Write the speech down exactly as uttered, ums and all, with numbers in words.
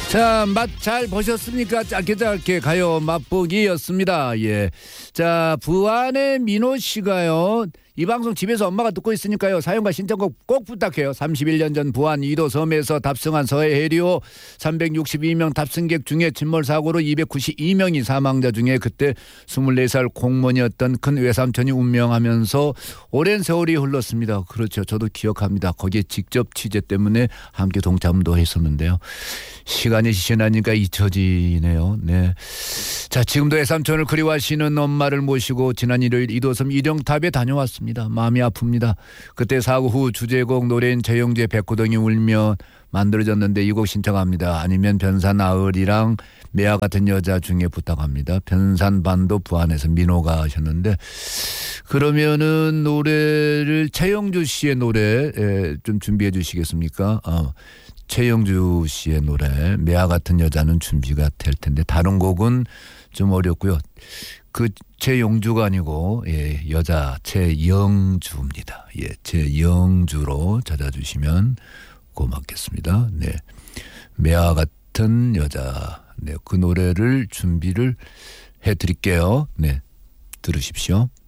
자, 맛 잘 보셨습니까? 짧게 짧게 가요 맛보기였습니다. 예. 자, 부안의 민호 씨가요. 이 방송 집에서 엄마가 듣고 있으니까요. 사연과 신청곡 꼭 부탁해요. 삼십일 년 전 부안 이 도 섬에서 탑승한 서해 해리호 삼백육십이 명 탑승객 중에 침몰 사고로 이백구십이 명이 사망자 중에 그때 스물네 살 공무원이었던 큰 외삼촌이 운명하면서 오랜 세월이 흘렀습니다. 그렇죠. 저도 기억합니다. 거기에 직접 취재 때문에 함께 동참도 했었는데요. 시간이 지나니까 잊혀지네요. 네. 자, 지금도 외삼촌을 그리워하시는 엄마를 모시고 지난 일요일 이 도섬 일영탑에 다녀왔습니다. 마음이 아픕니다. 그때 사고 후 주제곡 노래인 최영주의 백호동이 울며 만들어졌는데 이 곡 신청합니다. 아니면 변산아을이랑 매화 같은 여자 중에 부탁합니다. 변산반도 부안에서 민호가 하셨는데 그러면은 노래를 최영주 씨의 노래 좀 준비해 주시겠습니까? 어. 최영주 씨의 노래 매화 같은 여자는 준비가 될 텐데 다른 곡은 좀 어렵고요. 그 최용주가 아니고 예, 여자 최영주입니다. 예, 최영주로 찾아주시면 고맙겠습니다. 네, 매화 같은 여자. 네, 그 노래를 준비를 해드릴게요. 네, 들으십시오.